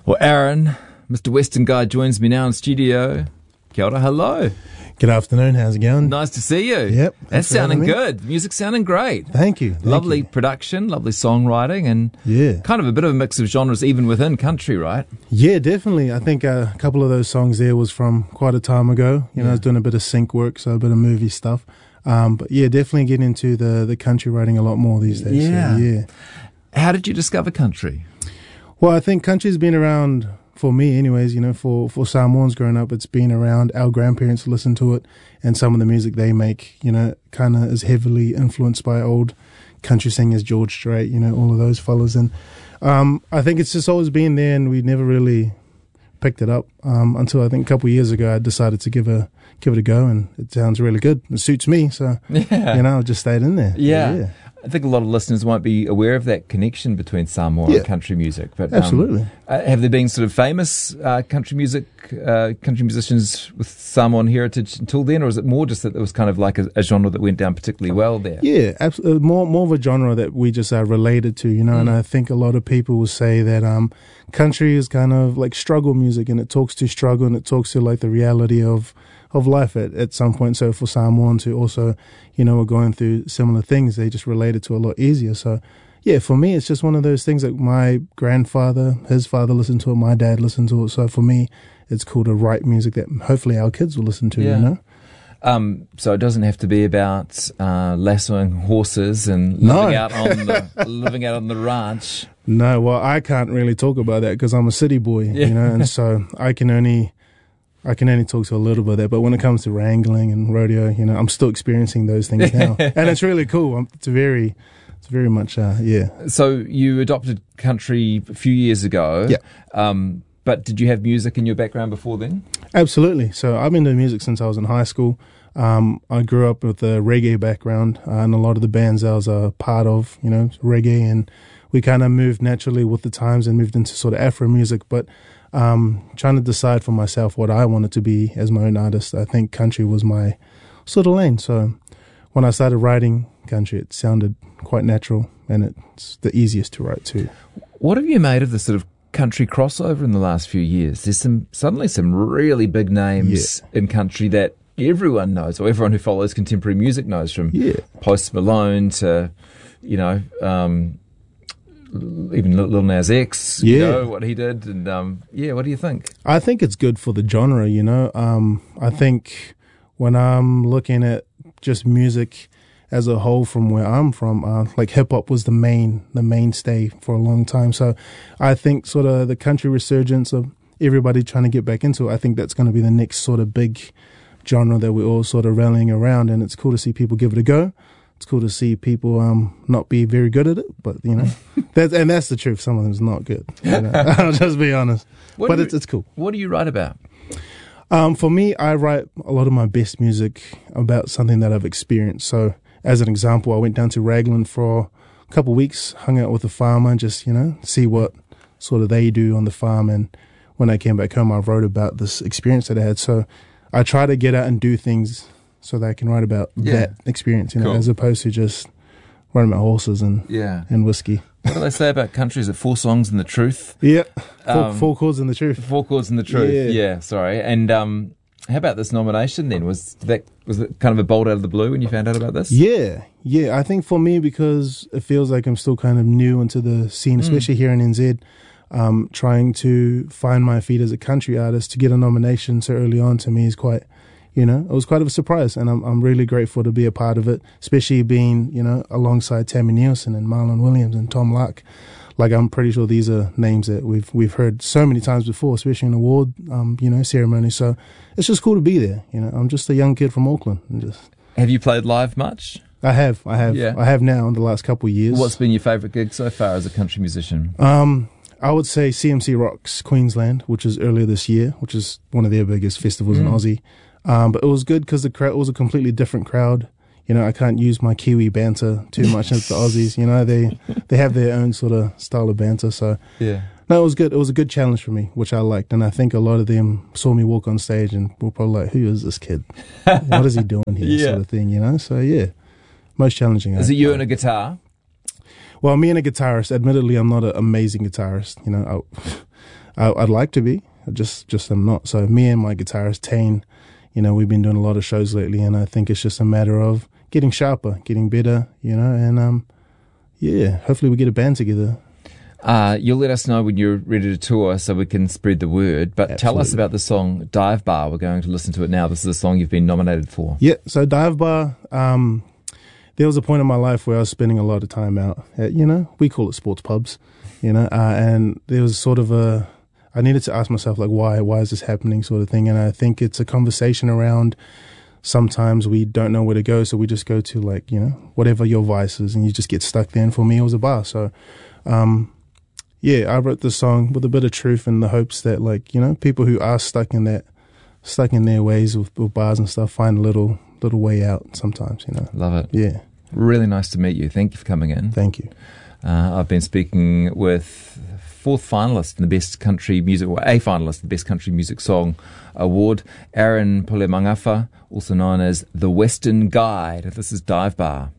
Well, Aaron, Mr. Western Guy joins me now in studio. Kia ora, hello. Good afternoon, how's it going? Nice to see you. Yep. That's sounding good. Music's sounding great. Thank you. Lovely production, lovely songwriting, and kind of a bit of a mix of genres even within country, right? Yeah, definitely. I think a couple of those songs there was from quite a time ago. You know, I was doing a bit of sync work, so a bit of movie stuff. But yeah, definitely getting into the country writing a lot more these days. Yeah. So, yeah. How did you discover country? Well, I think country's been around, for me anyways, you know, for Samoans growing up, it's been around. Our grandparents listened to it, and some of the music they make, you know, kind of is heavily influenced by old country singers, George Strait, you know, all of those fellas. And I think it's just always been there, and we never really picked it up until I think a couple of years ago I decided to give it a go, and it sounds really good. It suits me, so you know, I just stayed in there. Yeah. I think a lot of listeners won't be aware of that connection between Samoa and country music. But absolutely. Have there been sort of famous country musicians with Samoan heritage until then, or is it more just that it was kind of like a genre that went down particularly well there? Yeah, absolutely. More of a genre that we just are related to, you know. And I think a lot of people will say that country is kind of like struggle music, and it talks to struggle, and it talks to like the reality of life at some point. So for Samoans who also, you know, are going through similar things, they just relate it to a lot easier. So yeah, for me, it's just one of those things that my grandfather, his father listened to it, my dad listened to it. So for me, it's cool to write music that hopefully our kids will listen to, you know? So it doesn't have to be about lassoing horses and living out on the ranch. No, well, I can't really talk about that because I'm a city boy, you know, and so I can only talk to a little bit of that, but when it comes to wrangling and rodeo, you know, I'm still experiencing those things now, and it's really cool. It's very much, So you adopted country a few years ago, but did you have music in your background before then? Absolutely. So I've been doing music since I was in high school. I grew up with a reggae background, and a lot of the bands I was a part of, you know, reggae, and we kind of moved naturally with the times and moved into sort of Afro music, but trying to decide for myself what I wanted to be as my own artist. I think country was my sort of lane. So when I started writing country, it sounded quite natural, and it's the easiest to write too. What have you made of the sort of country crossover in the last few years? There's suddenly some really big names in country that everyone knows, or everyone who follows contemporary music knows, from Post Malone to, you know, even Lil Nas X, you know, what he did, and what do you think? I think it's good for the genre, you know. I think when I'm looking at just music as a whole from where I'm from, like hip hop was the mainstay for a long time. So I think sort of the country resurgence of everybody trying to get back into it, I think that's going to be the next sort of big genre that we're all sort of rallying around, and it's cool to see people give it a go. It's cool to see people not be very good at it, but you know, that's the truth. Some of them's not good. You know? I'll just be honest. But it's cool. What do you write about? For me, I write a lot of my best music about something that I've experienced. So, as an example, I went down to Raglan for a couple of weeks, hung out with a farmer, just, you know, see what sort of they do on the farm. And when I came back home, I wrote about this experience that I had. So I try to get out and do things so that I can write about that experience, you know, as opposed to just writing about horses and whiskey. What do they say about country? Is it 4 songs and the truth? Yeah, four chords and the truth. 4 chords and the truth. Yeah, sorry. And how about this nomination then? Was it kind of a bolt out of the blue when you found out about this? Yeah. I think for me, because it feels like I'm still kind of new into the scene, especially here in NZ, trying to find my feet as a country artist, to get a nomination so early on to me is quite, you know, it was quite of a surprise, and I'm really grateful to be a part of it, especially being, you know, alongside Tammy Nielsen and Marlon Williams and Tom Luck. Like, I'm pretty sure these are names that we've heard so many times before, especially in award, you know, ceremony. So it's just cool to be there. You know, I'm just a young kid from Auckland. Have you played live much? I have. Yeah. I have now in the last couple of years. What's been your favourite gig so far as a country musician? I would say CMC Rocks Queensland, which is earlier this year, which is one of their biggest festivals in Aussie. But it was good because the crowd was a completely different crowd. You know, I can't use my Kiwi banter too much with the Aussies. You know, they have their own sort of style of banter. So no, it was good. It was a good challenge for me, which I liked. And I think a lot of them saw me walk on stage and were probably like, "Who is this kid? What is he doing here?" Sort of thing. You know. So yeah, most challenging. Is it you and a guitar? Well, me and a guitarist. Admittedly, I'm not an amazing guitarist. You know, I'd like to be. I just am not. So me and my guitarist Tane, we've been doing a lot of shows lately, and I think it's just a matter of getting sharper, getting better, and hopefully we get a band together. You'll let us know when you're ready to tour so we can spread the word. But Absolutely. Tell us about the song Dive Bar. We're going to listen to it now. This is a song you've been nominated for. Yeah, so Dive Bar, there was a point in my life where I was spending a lot of time out at, we call it sports pubs, and there was sort of I needed to ask myself, like, why is this happening sort of thing. And I think it's a conversation around sometimes we don't know where to go, so we just go to, like, whatever your vice is, and you just get stuck there. And for me, it was a bar. So, I wrote this song with a bit of truth in the hopes that, like, people who are stuck in their ways with bars and stuff find a little way out sometimes, Love it. Yeah. Really nice to meet you. Thank you for coming in. Thank you. I've been speaking with fourth finalist in the Best Country Music, or a finalist in the Best Country Music Song Award, Aaron Pulemangafa, also known as The Western Guide. This is Dive Bar.